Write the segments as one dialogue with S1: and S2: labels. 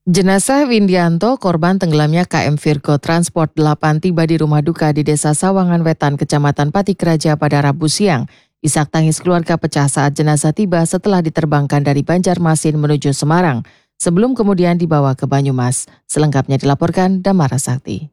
S1: Jenazah Windianto, korban tenggelamnya KM Virgo Transport 8 tiba di rumah duka di Desa Sawangan Wetan, Kecamatan Patikraja pada Rabu siang. Isak tangis keluarga pecah saat jenazah tiba setelah diterbangkan dari Banjarmasin menuju Semarang, sebelum kemudian dibawa ke Banyumas. Selengkapnya dilaporkan Damara Sakti.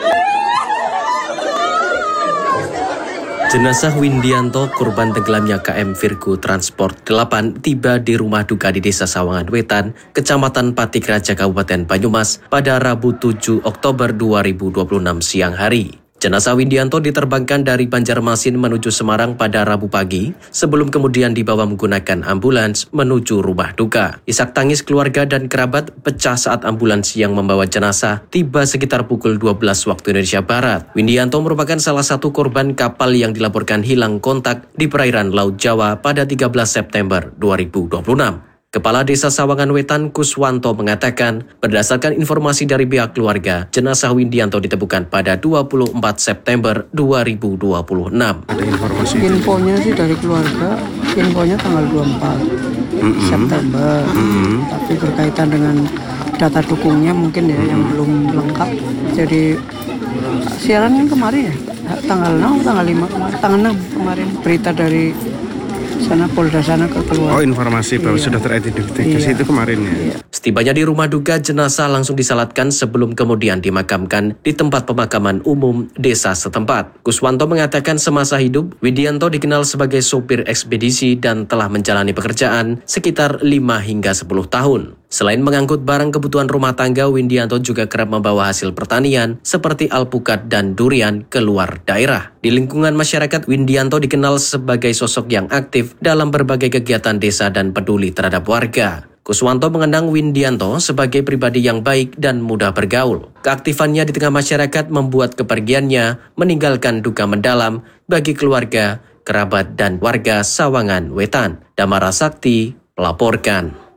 S2: Jenazah Windianto, korban tenggelamnya KM Virgo Transport 8 tiba di rumah duka di Desa Sawangan Wetan, Kecamatan Patikraja, Kabupaten Banyumas pada Rabu 7 Oktober 2026 siang hari. Jenazah Windianto diterbangkan dari Banjarmasin menuju Semarang pada Rabu pagi, sebelum kemudian dibawa menggunakan ambulans menuju rumah duka. Isak tangis keluarga dan kerabat pecah saat ambulans yang membawa jenazah tiba sekitar pukul 12 waktu Indonesia Barat. Windianto merupakan salah satu korban kapal yang dilaporkan hilang kontak di perairan Laut Jawa pada 13 September 2026. Kepala Desa Sawangan Wetan, Kuswanto, mengatakan berdasarkan informasi dari pihak keluarga, jenazah Windianto ditemukan pada 24 September 2026.
S3: Ada informasi?
S4: Infonya sih dari keluarga, infonya tanggal 24 September. Tapi berkaitan dengan data dukungnya mungkin ya yang belum lengkap. Jadi siaran yang kemarin ya, tanggal 6, tanggal 5 kemarin, tanggal 6 kemarin berita dari sana Polda sana ke keluar.
S3: Oh, informasi bahwa sudah teridentifikasi itu kemarin ya.
S4: Iya.
S2: Setibanya di rumah duka, jenazah langsung disalatkan sebelum kemudian dimakamkan di tempat pemakaman umum desa setempat. Kuswanto mengatakan semasa hidup, Windianto dikenal sebagai sopir ekspedisi dan telah menjalani pekerjaan sekitar 5 hingga 10 tahun. Selain mengangkut barang kebutuhan rumah tangga, Windianto juga kerap membawa hasil pertanian seperti alpukat dan durian keluar daerah. Di lingkungan masyarakat, Windianto dikenal sebagai sosok yang aktif dalam berbagai kegiatan desa dan peduli terhadap warga. Kuswanto mengenang Windianto sebagai pribadi yang baik dan mudah bergaul. Keaktifannya di tengah masyarakat membuat kepergiannya meninggalkan duka mendalam bagi keluarga, kerabat, dan warga Sawangan Wetan. Damara Sakti melaporkan.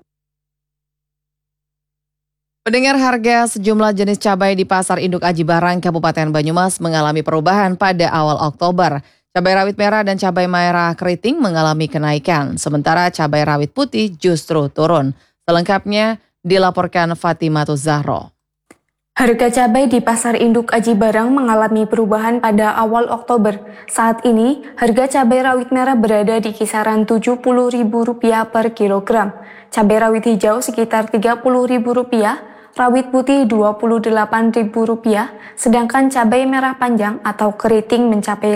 S1: Pendengar, harga sejumlah jenis cabai di Pasar Induk Aji Barang, Kabupaten Banyumas mengalami perubahan pada awal Oktober. Cabai rawit merah dan cabai merah keriting mengalami kenaikan, sementara cabai rawit putih justru turun. Selengkapnya dilaporkan Fatimatus Zahro.
S5: Harga cabai di Pasar Induk Aji Barang mengalami perubahan pada awal Oktober. Saat ini, harga cabai rawit merah berada di kisaran Rp70.000 per kilogram. Cabai rawit hijau sekitar Rp30.000, rawit putih Rp28.000, sedangkan cabai merah panjang atau keriting mencapai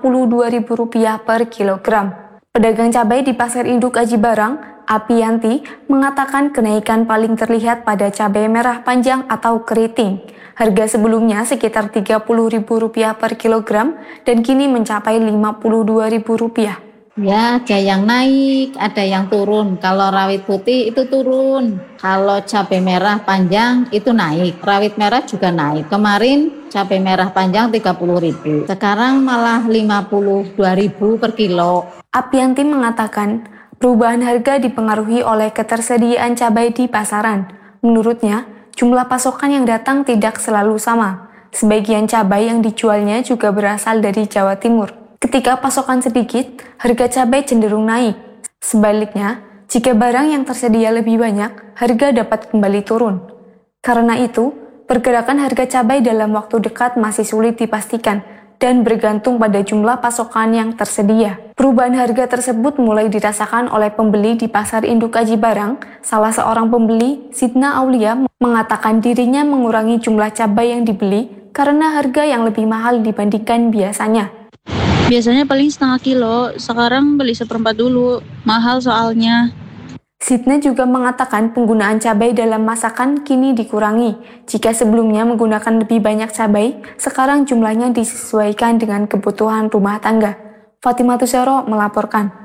S5: Rp52.000 per kilogram. Pedagang cabai di Pasar Induk Aji Barang, Apianti, mengatakan kenaikan paling terlihat pada cabai merah panjang atau keriting. Harga sebelumnya sekitar Rp30.000 per kilogram dan kini mencapai Rp52.000.
S6: Ya, ada yang naik, ada yang turun. Kalau rawit putih itu turun. Kalau cabai merah panjang itu naik. Rawit merah juga naik. Kemarin cabai merah panjang Rp30.000. Sekarang malah Rp52.000 per kilo.
S5: Apianti mengatakan perubahan harga dipengaruhi oleh ketersediaan cabai di pasaran. Menurutnya, jumlah pasokan yang datang tidak selalu sama. Sebagian cabai yang dijualnya juga berasal dari Jawa Timur. Ketika pasokan sedikit, harga cabai cenderung naik. Sebaliknya, jika barang yang tersedia lebih banyak, harga dapat kembali turun. Karena itu, pergerakan harga cabai dalam waktu dekat masih sulit dipastikan dan bergantung pada jumlah pasokan yang tersedia. Perubahan harga tersebut mulai dirasakan oleh pembeli di Pasar Induk Aji Barang. Salah seorang pembeli, Sidna Aulia, mengatakan dirinya mengurangi jumlah cabai yang dibeli karena harga yang lebih mahal dibandingkan biasanya.
S7: Biasanya paling setengah kilo, sekarang beli 1/4 dulu, mahal soalnya.
S5: Sidna juga mengatakan penggunaan cabai dalam masakan kini dikurangi. Jika sebelumnya menggunakan lebih banyak cabai, sekarang jumlahnya disesuaikan dengan kebutuhan rumah tangga. Fatimatus Zahro melaporkan.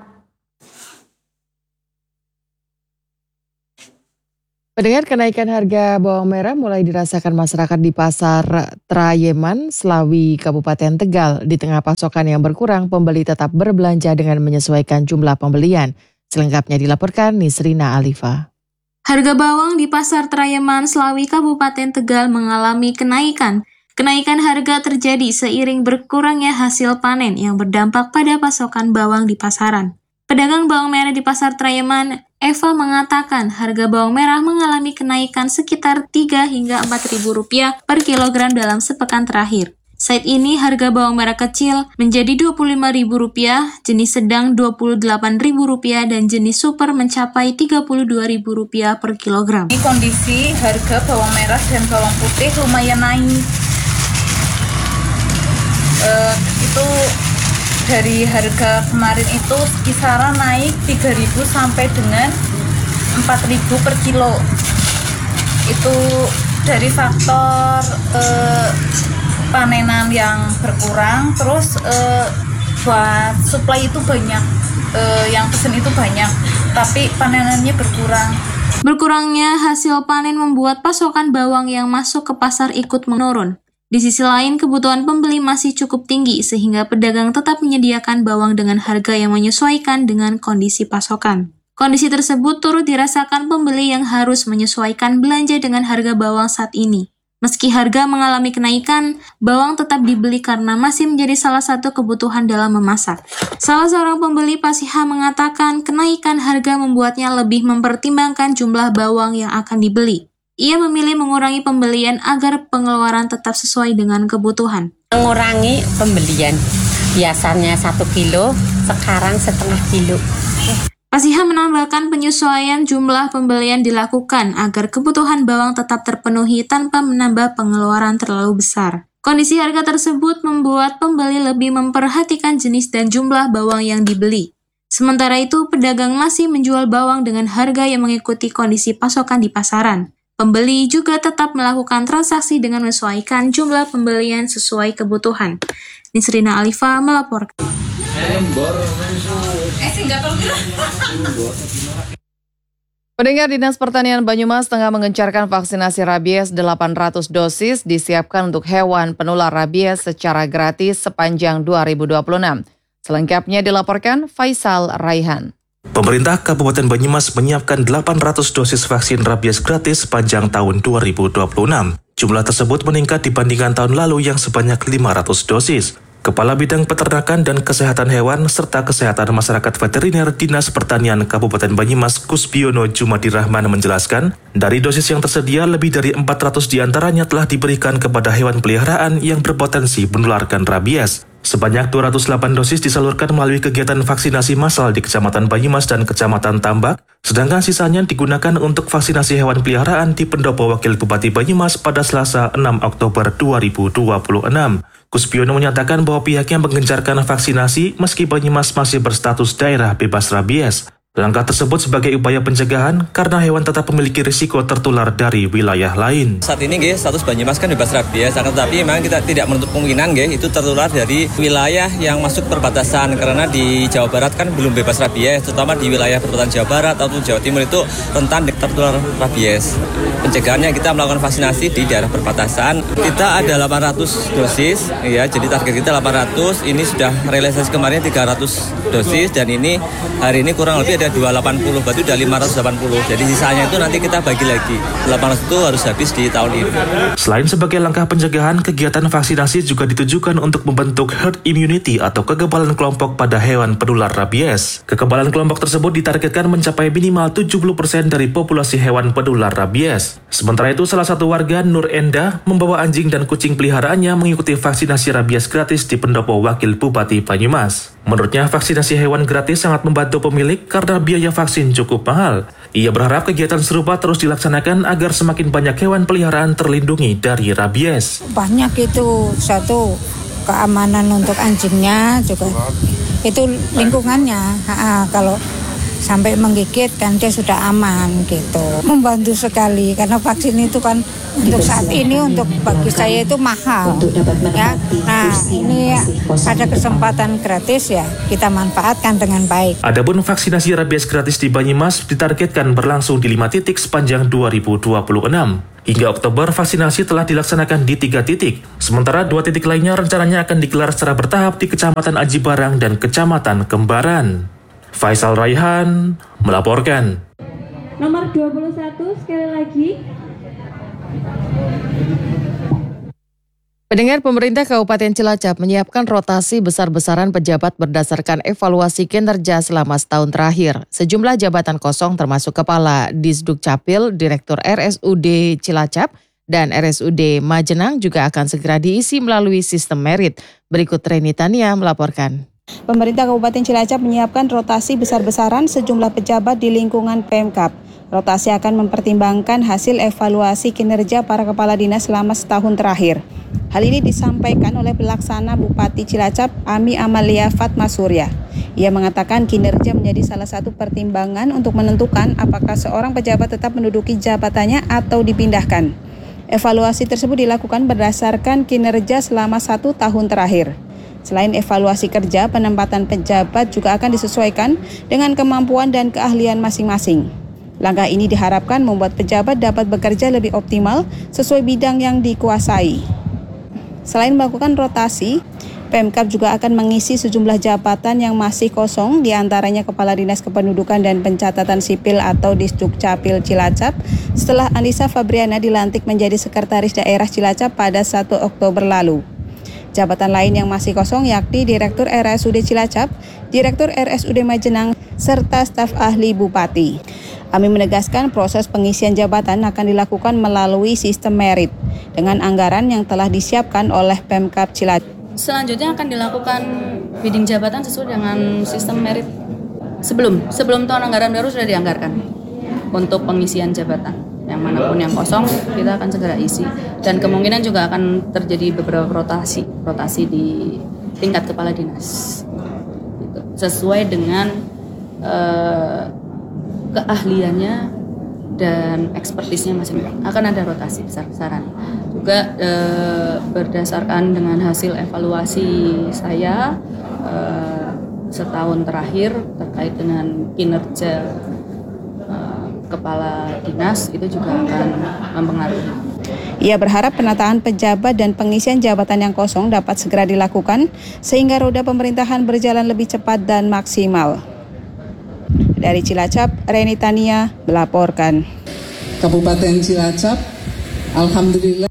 S1: Pendengar, kenaikan harga bawang merah mulai dirasakan masyarakat di Pasar Trayeman, Slawi, Kabupaten Tegal. Di tengah pasokan yang berkurang, pembeli tetap berbelanja dengan menyesuaikan jumlah pembelian. Selengkapnya dilaporkan Nisrina Alifa.
S8: Harga bawang di Pasar Trayeman, Slawi, Kabupaten Tegal mengalami kenaikan. Kenaikan harga terjadi seiring berkurangnya hasil panen yang berdampak pada pasokan bawang di pasaran. Pedagang bawang merah di Pasar Trayeman, Eva mengatakan harga bawang merah mengalami kenaikan sekitar 3 hingga Rp4.000 per kilogram dalam sepekan terakhir. Saat ini harga bawang merah kecil menjadi Rp25.000, jenis sedang Rp28.000 dan jenis super mencapai Rp32.000 per kilogram.
S9: Ini kondisi harga bawang merah dan bawang putih lumayan naik. Itu dari harga kemarin itu kisaran naik 3.000 sampai dengan 4.000 per kilo. Itu dari faktor panenan yang berkurang, terus buat supply itu banyak, yang pesen itu banyak, tapi panenannya berkurang.
S8: Berkurangnya hasil panen membuat pasokan bawang yang masuk ke pasar ikut menurun. Di sisi lain, kebutuhan pembeli masih cukup tinggi sehingga pedagang tetap menyediakan bawang dengan harga yang menyesuaikan dengan kondisi pasokan. Kondisi tersebut turut dirasakan pembeli yang harus menyesuaikan belanja dengan harga bawang saat ini. Meski harga mengalami kenaikan, bawang tetap dibeli karena masih menjadi salah satu kebutuhan dalam memasak. Salah seorang pembeli Pasiha mengatakan kenaikan harga membuatnya lebih mempertimbangkan jumlah bawang yang akan dibeli. Ia memilih mengurangi pembelian agar pengeluaran tetap sesuai dengan kebutuhan.
S10: Mengurangi pembelian, biasanya 1 kilo, sekarang setengah kilo.
S8: Pasiha menambahkan penyesuaian jumlah pembelian dilakukan agar kebutuhan bawang tetap terpenuhi tanpa menambah pengeluaran terlalu besar. Kondisi harga tersebut membuat pembeli lebih memperhatikan jenis dan jumlah bawang yang dibeli. Sementara itu, pedagang masih menjual bawang dengan harga yang mengikuti kondisi pasokan di pasaran. Pembeli juga tetap melakukan transaksi dengan menyesuaikan jumlah pembelian sesuai kebutuhan. Nisrina Alifa melaporkan.
S1: Pendengar, Dinas Pertanian Banyumas tengah mengencarkan vaksinasi rabies 800 dosis disiapkan untuk hewan penular rabies secara gratis sepanjang 2026. Selengkapnya dilaporkan Faisal Raihan.
S11: Pemerintah Kabupaten Banyumas menyiapkan 800 dosis vaksin rabies gratis sepanjang tahun 2026. Jumlah tersebut meningkat dibandingkan tahun lalu yang sebanyak 500 dosis. Kepala Bidang Peternakan dan Kesehatan Hewan serta Kesehatan Masyarakat Veteriner Dinas Pertanian Kabupaten Banyumas Kusbiono Jumadi Rahman menjelaskan, dari dosis yang tersedia lebih dari 400 diantaranya telah diberikan kepada hewan peliharaan yang berpotensi menularkan rabies. Sebanyak 208 dosis disalurkan melalui kegiatan vaksinasi massal di Kecamatan Banyumas dan Kecamatan Tambak, sedangkan sisanya digunakan untuk vaksinasi hewan peliharaan di Pendopo Wakil Bupati Banyumas pada Selasa 6 Oktober 2026. Kusbiono menyatakan bahwa pihaknya menggencarkan vaksinasi meski Banyumas masih berstatus daerah bebas rabies. Langkah tersebut sebagai upaya pencegahan karena hewan tetap memiliki risiko tertular dari wilayah lain.
S12: Saat ini status Banyumas kan bebas rabies, tetapi memang kita tidak menutup kemungkinan itu tertular dari wilayah yang masuk perbatasan, karena di Jawa Barat kan belum bebas rabies, terutama di wilayah perbatasan Jawa Barat atau Jawa Timur itu rentan tertular rabies. Pencegahannya kita melakukan vaksinasi di daerah perbatasan. Kita ada 800 dosis, ya, jadi target kita 800. Ini sudah realisasi kemarin 300 dosis dan ini hari ini kurang lebih ada 280, berarti udah 580. Jadi sisanya itu nanti kita bagi lagi. 800 itu harus habis di tahun ini.
S11: Selain sebagai langkah pencegahan, kegiatan vaksinasi juga ditujukan untuk membentuk herd immunity atau kekebalan kelompok pada hewan penular rabies. Kekebalan kelompok tersebut ditargetkan mencapai minimal 70% dari populasi hewan penular rabies. Sementara itu, salah satu warga, Nur Enda, membawa anjing dan kucing peliharaannya mengikuti vaksinasi rabies gratis di Pendopo Wakil Bupati Banyumas. Menurutnya, vaksinasi hewan gratis sangat membantu pemilik karena biaya vaksin cukup mahal. Ia berharap kegiatan serupa terus dilaksanakan agar semakin banyak hewan peliharaan terlindungi dari rabies.
S13: Banyak itu, satu keamanan untuk anjingnya juga, itu lingkungannya. Kalau sampai menggigit kan dia sudah aman gitu. Membantu sekali karena vaksin itu kan untuk saat ini untuk bagi saya itu mahal. Ya. Nah, ini ada kesempatan gratis ya, kita manfaatkan dengan baik.
S11: Adapun vaksinasi rabies gratis di Banyumas ditargetkan berlangsung di 5 titik sepanjang 2026. Hingga Oktober, vaksinasi telah dilaksanakan di 3 titik. Sementara 2 titik lainnya rencananya akan digelar secara bertahap di Kecamatan Aji Barang dan Kecamatan Kembaran. Faisal Raihan melaporkan.
S8: Nomor 21 sekali lagi.
S1: Pendengar, pemerintah Kabupaten Cilacap menyiapkan rotasi besar-besaran pejabat berdasarkan evaluasi kinerja selama setahun terakhir. Sejumlah jabatan kosong termasuk Kepala Disduk Capil, Direktur RSUD Cilacap, dan RSUD Majenang juga akan segera diisi melalui sistem merit. Berikut Reni Tania melaporkan.
S14: Pemerintah Kabupaten Cilacap menyiapkan rotasi besar-besaran sejumlah pejabat di lingkungan Pemkab. Rotasi akan mempertimbangkan hasil evaluasi kinerja para kepala dinas selama setahun terakhir. Hal ini disampaikan oleh Pelaksana Bupati Cilacap, Ami Amalia Fatma Surya. Ia mengatakan kinerja menjadi salah satu pertimbangan untuk menentukan apakah seorang pejabat tetap menduduki jabatannya atau dipindahkan. Evaluasi tersebut dilakukan berdasarkan kinerja selama 1 tahun terakhir. Selain evaluasi kerja, penempatan pejabat juga akan disesuaikan dengan kemampuan dan keahlian masing-masing. Langkah ini diharapkan membuat pejabat dapat bekerja lebih optimal sesuai bidang yang dikuasai. Selain melakukan rotasi, Pemkab juga akan mengisi sejumlah jabatan yang masih kosong, diantaranya Kepala Dinas Kependudukan dan Pencatatan Sipil atau Disduk Capil Cilacap, setelah Anissa Fabriana dilantik menjadi Sekretaris Daerah Cilacap pada 1 Oktober lalu. Jabatan lain yang masih kosong yakni Direktur RSUD Cilacap, Direktur RSUD Majenang, serta staf ahli Bupati. Ami menegaskan proses pengisian jabatan akan dilakukan melalui sistem merit dengan anggaran yang telah disiapkan oleh Pemkab Cilacap.
S15: Selanjutnya akan dilakukan bidding jabatan sesuai dengan sistem merit. Sebelum tahun anggaran baru sudah dianggarkan untuk pengisian jabatan. Yang manapun yang kosong kita akan segera isi, dan kemungkinan juga akan terjadi beberapa rotasi di tingkat kepala dinas gitu. Sesuai dengan keahliannya dan ekspertisnya masing-masing. Akan ada rotasi besar-besaran juga berdasarkan dengan hasil evaluasi saya setahun terakhir terkait dengan kinerja kepala dinas, itu juga akan mempengaruhi.
S14: Ia berharap penataan pejabat dan pengisian jabatan yang kosong dapat segera dilakukan sehingga roda pemerintahan berjalan lebih cepat dan maksimal. Dari Cilacap, Reni Tania melaporkan.
S16: Kabupaten Cilacap, alhamdulillah.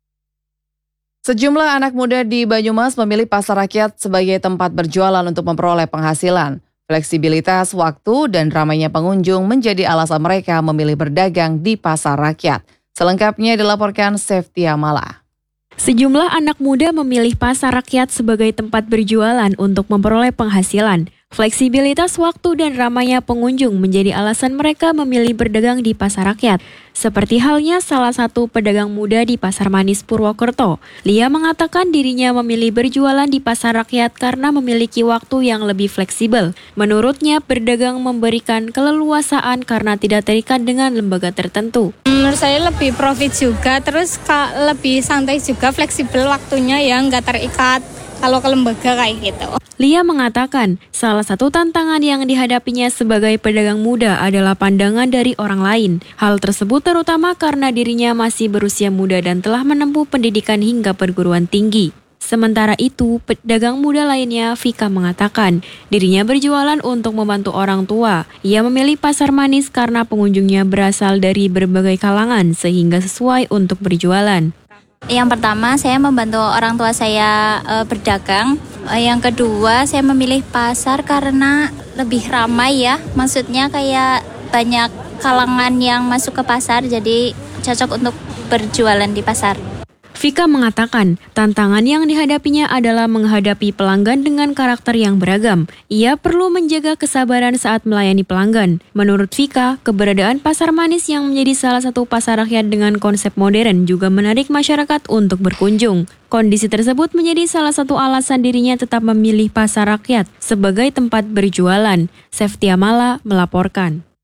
S1: Sejumlah anak muda di Banyumas memilih pasar rakyat sebagai tempat berjualan untuk memperoleh penghasilan. Fleksibilitas waktu dan ramainya pengunjung menjadi alasan mereka memilih berdagang di pasar rakyat. Selengkapnya dilaporkan Seftia Mala.
S17: Sejumlah anak muda memilih pasar rakyat sebagai tempat berjualan untuk memperoleh penghasilan. Fleksibilitas waktu dan ramainya pengunjung menjadi alasan mereka memilih berdagang di pasar rakyat. Seperti halnya salah satu pedagang muda di Pasar Manis Purwokerto. Lia mengatakan dirinya memilih berjualan di pasar rakyat karena memiliki waktu yang lebih fleksibel. Menurutnya, berdagang memberikan keleluasaan karena tidak terikat dengan lembaga tertentu.
S18: Menurut saya lebih profit juga, terus lebih santai juga, fleksibel waktunya yang nggak terikat kalau ke lembaga kayak gitu.
S17: Lia mengatakan salah satu tantangan yang dihadapinya sebagai pedagang muda adalah pandangan dari orang lain. Hal tersebut terutama karena dirinya masih berusia muda dan telah menempuh pendidikan hingga perguruan tinggi. Sementara itu, pedagang muda lainnya, Vika, mengatakan dirinya berjualan untuk membantu orang tua. Ia memilih Pasar Manis karena pengunjungnya berasal dari berbagai kalangan sehingga sesuai untuk berjualan.
S19: Yang pertama, saya membantu orang tua saya berdagang. Yang kedua, saya memilih pasar karena lebih ramai ya. Maksudnya kayak banyak kalangan yang masuk ke pasar, jadi cocok untuk berjualan di pasar.
S17: Vika mengatakan, tantangan yang dihadapinya adalah menghadapi pelanggan dengan karakter yang beragam. Ia perlu menjaga kesabaran saat melayani pelanggan. Menurut Vika, keberadaan Pasar Manis yang menjadi salah satu pasar rakyat dengan konsep modern juga menarik masyarakat untuk berkunjung. Kondisi tersebut menjadi salah satu alasan dirinya tetap memilih pasar rakyat sebagai tempat berjualan. Seftia Mala melaporkan.